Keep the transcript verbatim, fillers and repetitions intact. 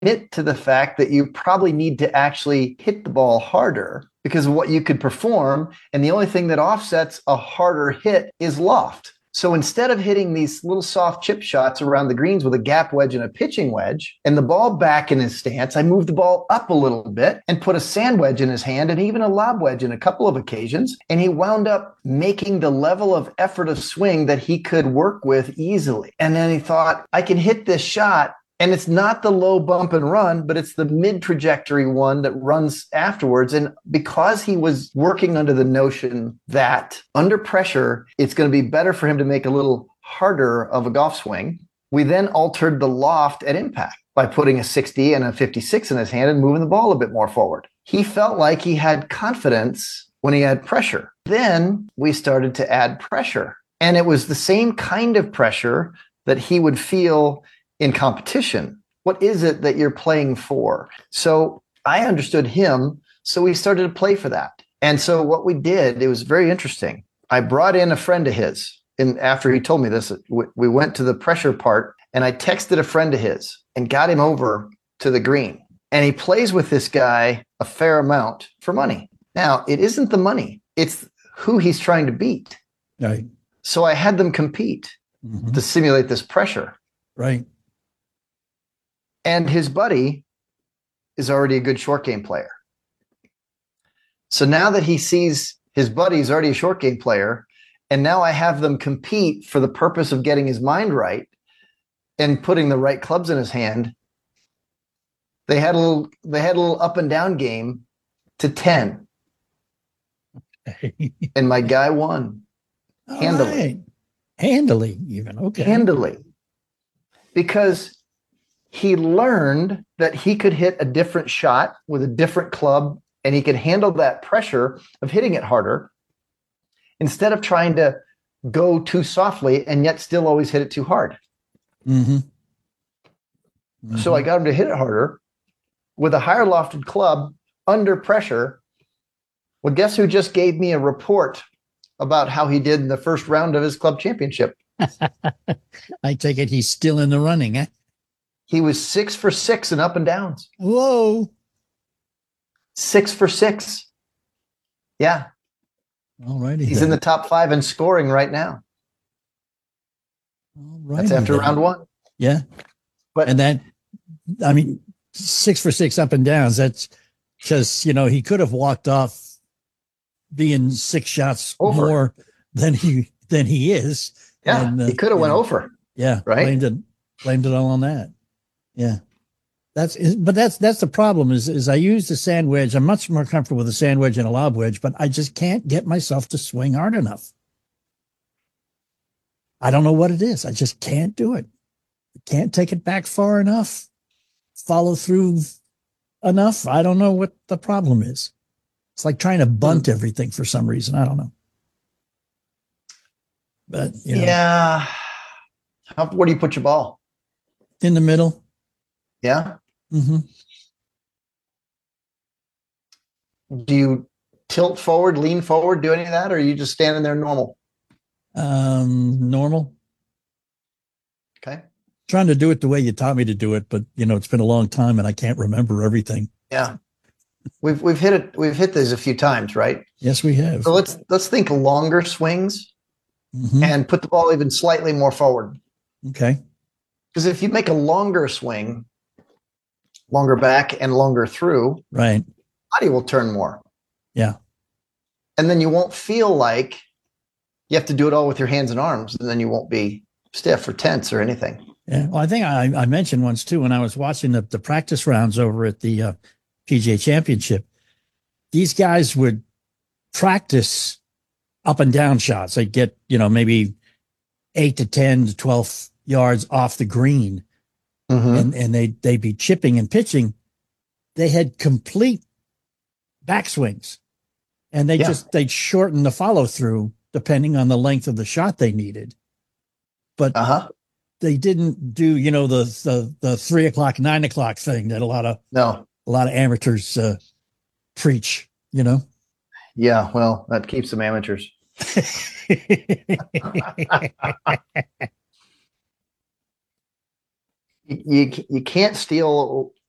admit to the fact that you probably need to actually hit the ball harder because of what you could perform. And the only thing that offsets a harder hit is loft. So instead of hitting these little soft chip shots around the greens with a gap wedge and a pitching wedge and the ball back in his stance, I moved the ball up a little bit and put a sand wedge in his hand and even a lob wedge in a couple of occasions. And he wound up making the level of effort of swing that he could work with easily. And then he thought, I can hit this shot. And it's not the low bump and run, but it's the mid trajectory one that runs afterwards. And because he was working under the notion that under pressure, it's going to be better for him to make a little harder of a golf swing, we then altered the loft at impact by putting a sixty and a fifty-six in his hand and moving the ball a bit more forward. He felt like he had confidence when he had pressure. Then we started to add pressure. And it was the same kind of pressure that he would feel in competition. What is it that you're playing for? So I understood him. So we started to play for that. And so what we did, it was very interesting. I brought in a friend of his. And after he told me this, we went to the pressure part and I texted a friend of his and got him over to the green. And he plays with this guy a fair amount for money. Now, it isn't the money. It's who he's trying to beat. Right. So I had them compete mm-hmm. to simulate this pressure. Right. And his buddy is already a good short game player. So now that he sees his buddy is already a short game player, and now I have them compete for the purpose of getting his mind right and putting the right clubs in his hand, they had a little, they had a little up and down game to ten. And my guy won. Handily. Right. Handily, even. Okay. Handily. Because he learned that he could hit a different shot with a different club and he could handle that pressure of hitting it harder instead of trying to go too softly and yet still always hit it too hard. Mm-hmm. Mm-hmm. So I got him to hit it harder with a higher lofted club under pressure. Well, guess who just gave me a report about how he did in the first round of his club championship? I take it he's still in the running, eh? He was six for six in up and downs. Whoa. Six for six. Yeah. All righty. He's then. in the top five in scoring right now. All righty. That's after then. round one. Yeah. But and that, I mean, six for six up and downs. That's because, you know, he could have walked off being six shots over. more than he, than he is. Yeah. And, uh, he could have went know, over. Yeah. Right. Blamed it, blamed it all on that. Yeah. That's, but that's, that's the problem is, is I use the sand wedge. I'm much more comfortable with a sand wedge and a lob wedge, but I just can't get myself to swing hard enough. I don't know what it is. I just can't do it. Can't take it back far enough, follow through enough. I don't know what the problem is. It's like trying to bunt everything for some reason. I don't know. But you know, yeah. How, where do you put your ball? In the middle. Yeah. Mm-hmm. Do you tilt forward, lean forward, do any of that, or are you just standing there normal? Um, normal. Okay. Trying to do it the way you taught me to do it, but you know, it's been a long time and I can't remember everything. Yeah. We've we've hit it, we've hit this a few times, right? Yes, we have. So let's let's think longer swings mm-hmm. and put the ball even slightly more forward. Okay. Because if you make a longer swing, longer back and longer through, right, body will turn more. Yeah. And then you won't feel like you have to do it all with your hands and arms, and then you won't be stiff or tense or anything. Yeah. Well, I think I, I mentioned once too, when I was watching the, the practice rounds over at the uh, P G A Championship, these guys would practice up and down shots. They'd get, you know, maybe eight to ten to twelve yards off the green. Mm-hmm. And, and they, they'd be chipping and pitching. They had complete backswings and they yeah. just, they'd shorten the follow through depending on the length of the shot they needed. But uh-huh. they didn't do, you know, the, the, the three o'clock, nine o'clock thing that a lot of, no, a lot of amateurs uh, preach, you know? Yeah. Well, that keeps them amateurs. You, you can't steal